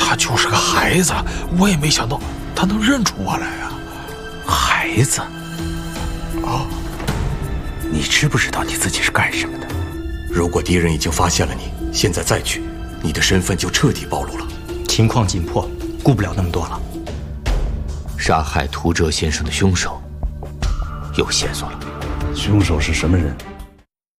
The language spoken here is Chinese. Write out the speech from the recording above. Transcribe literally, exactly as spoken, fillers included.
他就是个孩子，我也没想到他能认出我来啊。 孩子？ 啊， 你知不知道你自己是干什么的？ 如果敌人已经发现了你，现在再去，你的身份就彻底暴露了。 情况紧迫，顾不了那么多了。 杀害涂哲先生的凶手有线索了。 凶手是什么人？